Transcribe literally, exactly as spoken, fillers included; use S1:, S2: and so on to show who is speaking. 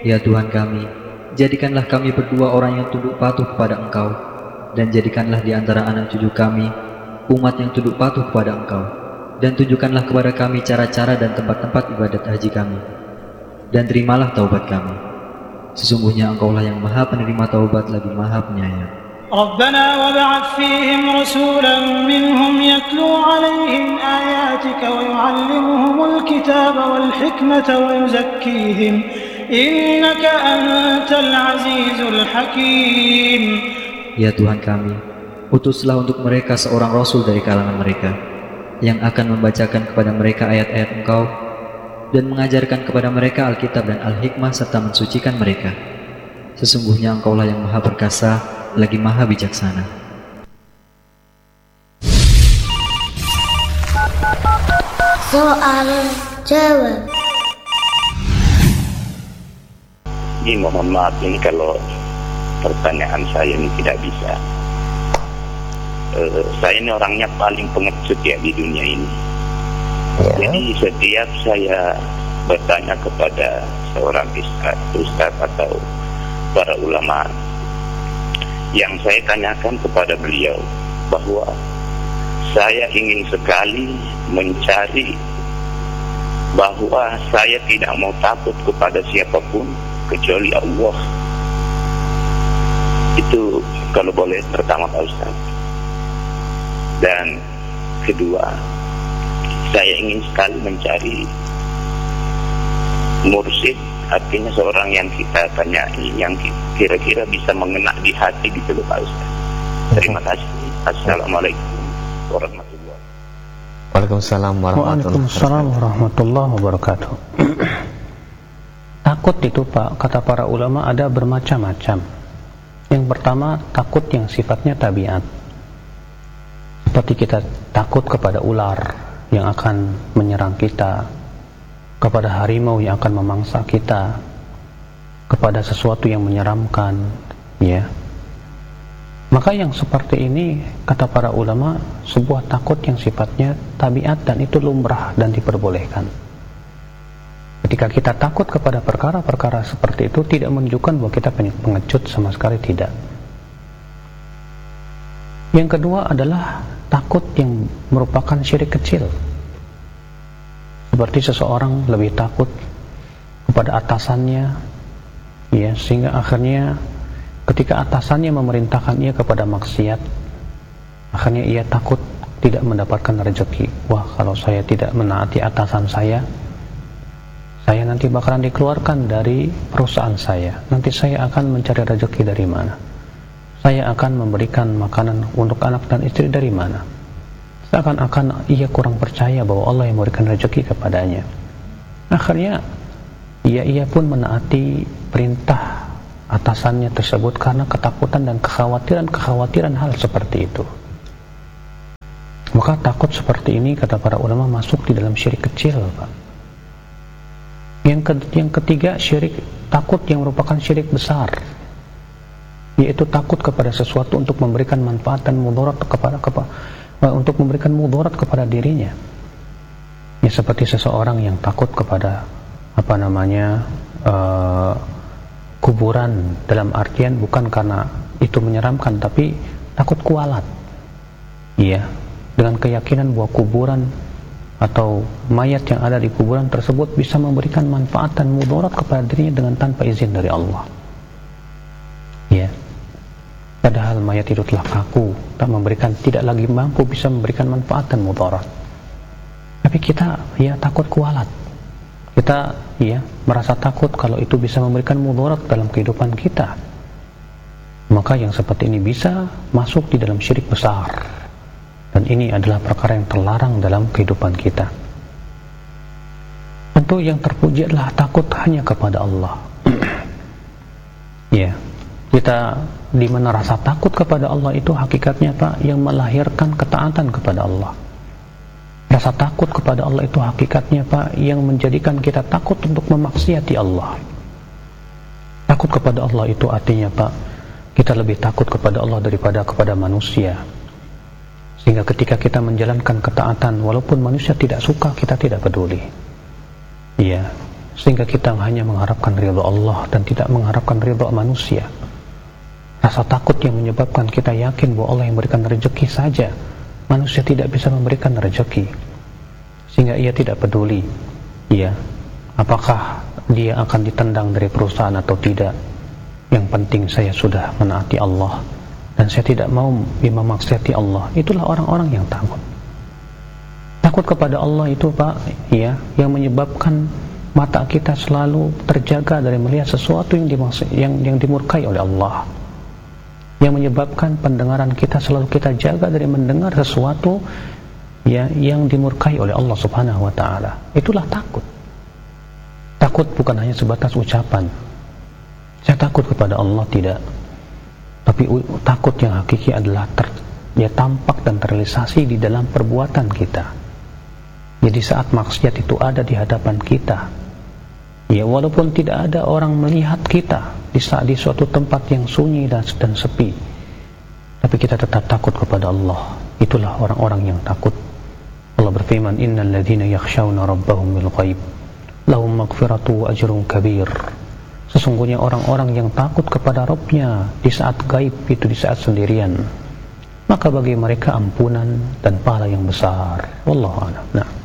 S1: Ya Tuhan kami, jadikanlah kami berdua orang yang tunduk patuh kepada Engkau, dan jadikanlah di antara anak cucu kami umat yang tunduk patuh kepada Engkau, dan tunjukkanlah kepada kami cara-cara dan tempat-tempat ibadat haji kami, dan terimalah taubat kami. Sesungguhnya Engkaulah yang maha penerima taubat lagi maha penyayang.
S2: Rabbana wab'ath fihim rasulan minhum yatlu 'alaihim ayatika wa yu'allimuhumul kitaba wal hikmata wa yuzakkihim innaka antal azizul hakim.
S1: Ya Tuhan kami, utuslah untuk mereka seorang rasul dari kalangan mereka yang akan membacakan kepada mereka ayat-ayat Engkau dan mengajarkan kepada mereka Alkitab dan Al-Hikmah serta mensucikan mereka. Sesungguhnya Engkaulah yang maha perkasa lagi maha bijaksana.
S3: Soal jawab.
S4: Ini mohon maaf ini kalau pertanyaan saya ini tidak bisa. Uh, saya ini orangnya paling pengecut ya di dunia ini. Ya. Jadi setiap saya bertanya kepada seorang ustaz, ustaz atau para ulama, yang saya tanyakan kepada beliau bahwa saya ingin sekali mencari bahwa saya tidak mau takut kepada siapapun kecuali Allah. Itu kalau boleh pertama Pak Ustaz. Dan kedua, saya ingin sekali mencari mursyid, artinya seorang yang kita tanyai, yang kira-kira bisa mengena di hati gitu loh Pak Ustaz. Terima kasih. Assalamualaikum warahmatullahi wabarakatuh.
S5: Waalaikumsalam
S6: Waalaikumsalam warahmatullahi wabarakatuh. Takut itu Pak, kata para ulama ada bermacam-macam. Yang pertama, takut yang sifatnya tabiat. Seperti kita takut kepada ular yang akan menyerang kita, kepada harimau yang akan memangsa kita, kepada sesuatu yang menyeramkan, ya. Maka yang seperti ini, kata para ulama, sebuah takut yang sifatnya tabiat dan itu lumrah dan diperbolehkan. Ketika kita takut kepada perkara-perkara seperti itu, tidak menunjukkan bahwa kita pengecut, sama sekali tidak. Yang kedua adalah takut yang merupakan syirik kecil. Seperti seseorang lebih takut kepada atasannya, ya, sehingga akhirnya ketika atasannya memerintahkan ia kepada maksiat, akhirnya ia takut tidak mendapatkan rezeki. Wah, kalau saya tidak menaati atasan saya, saya nanti bakalan dikeluarkan dari perusahaan saya. Nanti saya akan mencari rezeki dari mana? Saya akan memberikan makanan untuk anak dan istri dari mana? Seakan-akan ia kurang percaya bahwa Allah yang memberikan rezeki kepadanya. Akhirnya ia ia pun menaati perintah atasannya tersebut karena ketakutan dan kekhawatiran-kekhawatiran hal seperti itu. Maka takut seperti ini, kata para ulama, masuk di dalam syirik kecil, Pak. Yang, ke, yang ketiga, syirik takut yang merupakan syirik besar, yaitu takut kepada sesuatu untuk memberikan manfaat dan mudarat kepada, kepada untuk memberikan mudarat kepada dirinya. Ya, seperti seseorang yang takut kepada apa namanya uh, kuburan, dalam artian bukan karena itu menyeramkan, tapi takut kualat. Iya, dengan keyakinan bahwa kuburan atau mayat yang ada di kuburan tersebut bisa memberikan manfaat dan mudarat kepada dirinya dengan tanpa izin dari Allah. Ya. Padahal mayat itu telah kaku, tak memberikan, tidak lagi mampu bisa memberikan manfaat dan mudarat. Tapi kita ya takut kualat. Kita ya merasa takut kalau itu bisa memberikan mudarat dalam kehidupan kita. Maka yang seperti ini bisa masuk di dalam syirik besar. Dan ini adalah perkara yang terlarang dalam kehidupan kita. Tentu yang terpuji adalah takut hanya kepada Allah. Ya, kita di mana rasa takut kepada Allah itu hakikatnya Pak, yang melahirkan ketaatan kepada Allah. Rasa takut kepada Allah itu hakikatnya Pak, yang menjadikan kita takut untuk memaksiati Allah. Takut kepada Allah itu artinya Pak, kita lebih takut kepada Allah daripada kepada manusia. Sehingga ketika kita menjalankan ketaatan, walaupun manusia tidak suka, kita tidak peduli. Iya, sehingga kita hanya mengharapkan ridha Allah dan tidak mengharapkan ridha manusia. Rasa takut yang menyebabkan kita yakin bahwa Allah yang memberikan rezeki saja, manusia tidak bisa memberikan rezeki, sehingga ia tidak peduli ya apakah dia akan ditendang dari perusahaan atau tidak. Yang penting saya sudah menaati Allah dan saya tidak mau memaksiati Allah. Itulah orang-orang yang takut. Takut kepada Allah itu Pak ya, yang menyebabkan mata kita selalu terjaga dari melihat sesuatu yang dimaksud, yang yang dimurkai oleh Allah, yang menyebabkan pendengaran kita selalu kita jaga dari mendengar sesuatu ya yang dimurkai oleh Allah Subhanahu wa taala. Itulah takut. Takut bukan hanya sebatas ucapan, saya takut kepada Allah, tidak, tapi takut yang hakiki adalah ter, ya tampak dan terrealisasi di dalam perbuatan kita. Jadi saat maksiat itu ada di hadapan kita, ya walaupun tidak ada orang melihat kita di saat di suatu tempat yang sunyi dan, dan sepi, tapi kita tetap takut kepada Allah. Itulah orang-orang yang takut. Allah berfirman, innal ladzina yakhshawna rabbahum bil ghaib lahum maghfiratu wa ajrun kabir. Sesungguhnya orang-orang yang takut kepada Rabbnya di saat gaib, itu di saat sendirian, maka bagi mereka ampunan dan pahala yang besar. Wallahu a'lam. Nah.